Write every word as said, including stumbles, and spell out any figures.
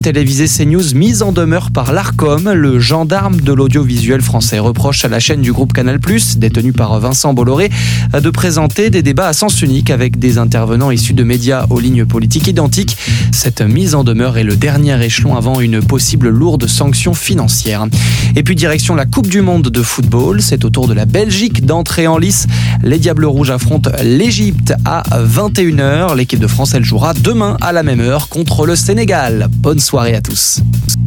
Télévisée CNews mise en demeure par l'Arcom, le gendarme de l'audiovisuel français reproche à la chaîne du groupe Canal plus, détenue par Vincent Bolloré, de présenter des débats à sens unique avec des intervenants issus de médias aux lignes politiques identiques. Cette mise en demeure est le dernier échelon avant une possible lourde sanction financière. Et puis direction la Coupe du Monde de football, c'est au tour de la Belgique d'entrer en lice. Les Diables Rouges affrontent l'Égypte à vingt et une heures. L'équipe de France, elle jouera demain à la même heure contre le Sénégal. Bonne soirée à tous.